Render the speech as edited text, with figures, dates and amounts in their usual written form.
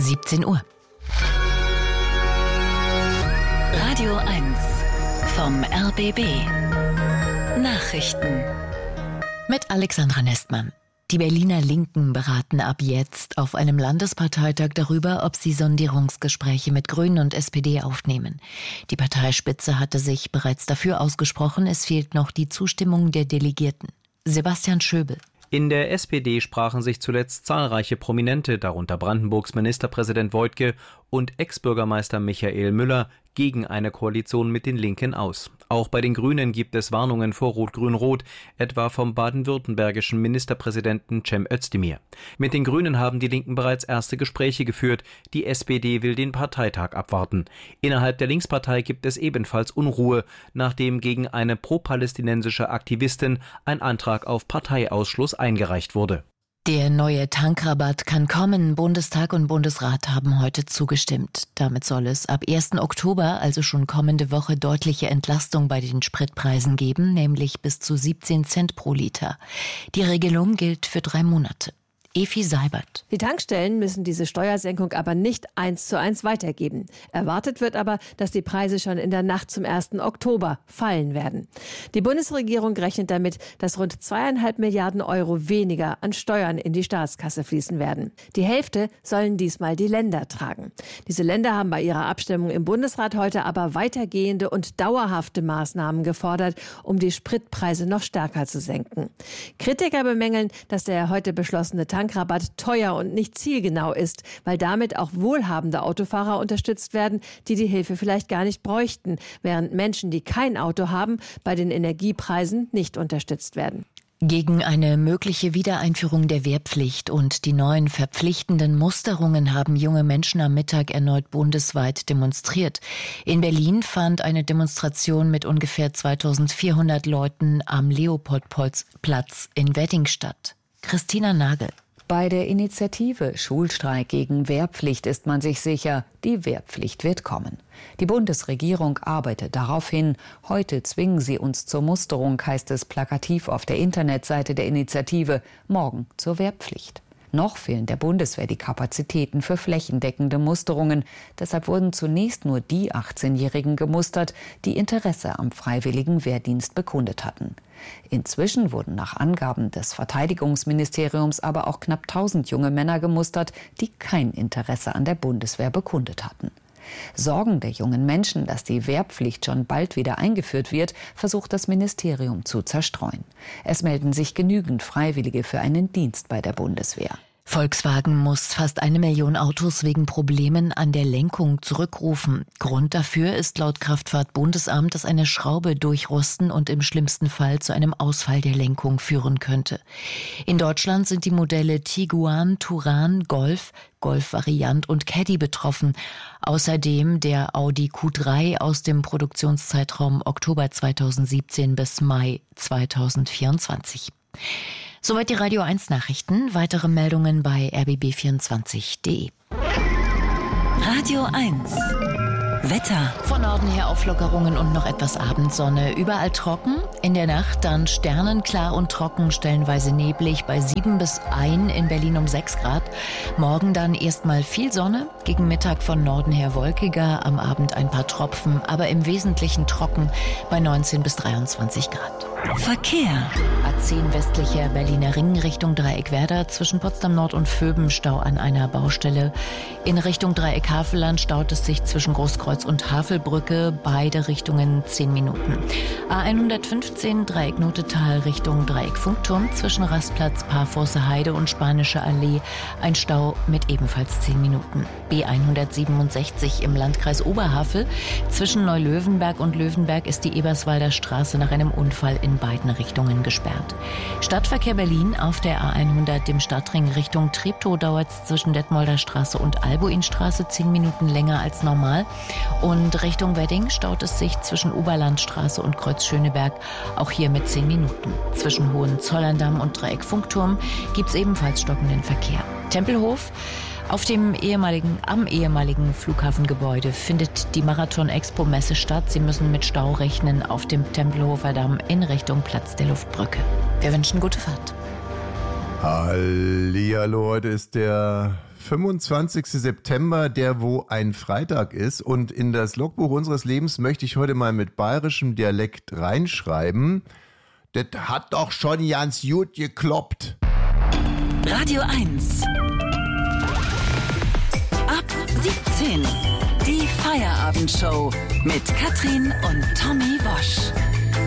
17 Uhr. Radio 1 vom RBB. Nachrichten. Mit Alexandra Nestmann. Die Berliner Linken beraten ab jetzt auf einem Landesparteitag darüber, ob sie Sondierungsgespräche mit Grünen und SPD aufnehmen. Die Parteispitze hatte sich bereits dafür ausgesprochen, es fehlt noch die Zustimmung der Delegierten. Sebastian Schöbel. In der SPD sprachen sich zuletzt zahlreiche Prominente, darunter Brandenburgs Ministerpräsident Woidke und Ex-Bürgermeister Michael Müller, gegen eine Koalition mit den Linken aus. Auch bei den Grünen gibt es Warnungen vor Rot-Grün-Rot, etwa vom baden-württembergischen Ministerpräsidenten Cem Özdemir. Mit den Grünen haben die Linken bereits erste Gespräche geführt. Die SPD will den Parteitag abwarten. Innerhalb der Linkspartei gibt es ebenfalls Unruhe, nachdem gegen eine pro-palästinensische Aktivistin ein Antrag auf Parteiausschluss eingereicht wurde. Der neue Tankrabatt kann kommen. Bundestag und Bundesrat haben heute zugestimmt. Damit soll es ab 1. Oktober, also schon kommende Woche, deutliche Entlastung bei den Spritpreisen geben, nämlich bis zu 17 Cent pro Liter. Die Regelung gilt für 3 Monate. Efi Seibert. Die Tankstellen müssen diese Steuersenkung aber nicht 1:1 weitergeben. Erwartet wird aber, dass die Preise schon in der Nacht zum 1. Oktober fallen werden. Die Bundesregierung rechnet damit, dass rund 2,5 Milliarden Euro weniger an Steuern in die Staatskasse fließen werden. Die Hälfte sollen diesmal die Länder tragen. Diese Länder haben bei ihrer Abstimmung im Bundesrat heute aber weitergehende und dauerhafte Maßnahmen gefordert, um die Spritpreise noch stärker zu senken. Kritiker bemängeln, dass der heute beschlossene Tankrabatt teuer und nicht zielgenau ist, weil damit auch wohlhabende Autofahrer unterstützt werden, die die Hilfe vielleicht gar nicht bräuchten, während Menschen, die kein Auto haben, bei den Energiepreisen nicht unterstützt werden. Gegen eine mögliche Wiedereinführung der Wehrpflicht und die neuen verpflichtenden Musterungen haben junge Menschen am Mittag erneut bundesweit demonstriert. In Berlin fand eine Demonstration mit ungefähr 2400 Leuten am Leopoldplatz in Wedding statt. Christina Nagel. Bei der Initiative Schulstreik gegen Wehrpflicht ist man sich sicher, die Wehrpflicht wird kommen. Die Bundesregierung arbeitet darauf hin. Heute zwingen sie uns zur Musterung, heißt es plakativ auf der Internetseite der Initiative, morgen zur Wehrpflicht. Noch fehlen der Bundeswehr die Kapazitäten für flächendeckende Musterungen. Deshalb wurden zunächst nur die 18-Jährigen gemustert, die Interesse am freiwilligen Wehrdienst bekundet hatten. Inzwischen wurden nach Angaben des Verteidigungsministeriums aber auch knapp 1000 junge Männer gemustert, die kein Interesse an der Bundeswehr bekundet hatten. Sorgen der jungen Menschen, dass die Wehrpflicht schon bald wieder eingeführt wird, versucht das Ministerium zu zerstreuen. Es melden sich genügend Freiwillige für einen Dienst bei der Bundeswehr. Volkswagen muss fast 1 Million Autos wegen Problemen an der Lenkung zurückrufen. Grund dafür ist laut Kraftfahrtbundesamt, dass eine Schraube durchrosten und im schlimmsten Fall zu einem Ausfall der Lenkung führen könnte. In Deutschland sind die Modelle Tiguan, Touran, Golf, Golf-Variant und Caddy betroffen. Außerdem der Audi Q3 aus dem Produktionszeitraum Oktober 2017 bis Mai 2024. Soweit die Radio 1 Nachrichten. Weitere Meldungen bei rbb24.de. Radio 1 Wetter. Von Norden her Auflockerungen und noch etwas Abendsonne. Überall trocken. In der Nacht dann sternenklar und trocken, stellenweise neblig bei 7 bis 1, in Berlin um 6 Grad. Morgen dann erstmal viel Sonne. Gegen Mittag von Norden her wolkiger. Am Abend ein paar Tropfen, aber im Wesentlichen trocken bei 19 bis 23 Grad. Verkehr. A10 westlicher Berliner Ring Richtung Dreieck-Werder. Zwischen Potsdam Nord und Vöben Stau an einer Baustelle. In Richtung Dreieck Havelland staut es sich zwischen Großkreuz und Havelbrücke. Beide Richtungen 10 Minuten. A115 Dreieck Notetal Richtung Dreieck Funkturm. Zwischen Rastplatz, Parforce Heide und Spanische Allee. Ein Stau mit ebenfalls 10 Minuten. B167 im Landkreis Oberhavel. Zwischen Neulöwenberg und Löwenberg ist die Eberswalder Straße nach einem Unfall in beiden Richtungen gesperrt. Stadtverkehr Berlin auf der A100 dem Stadtring Richtung Treptow dauert es zwischen Detmolder Straße und Albuinstraße 10 Minuten länger als normal. Und Richtung Wedding staut es sich zwischen Oberlandstraße und Kreuz Schöneberg, auch hier mit 10 Minuten. Zwischen Hohenzollern-Damm und Dreieck Funkturm gibt es ebenfalls stockenden Verkehr. Tempelhof. Am ehemaligen Flughafengebäude findet die Marathon-Expo-Messe statt. Sie müssen mit Stau rechnen auf dem Tempelhofer Damm in Richtung Platz der Luftbrücke. Wir wünschen gute Fahrt. Hallihallo, heute ist der 25. September, der wo ein Freitag ist, und in das Logbuch unseres Lebens möchte ich heute mal mit bayerischem Dialekt reinschreiben. Das hat doch schon ganz gut gekloppt. Radio 1. Ab 17. Die Feierabendshow mit Katrin und Tommy Wosch.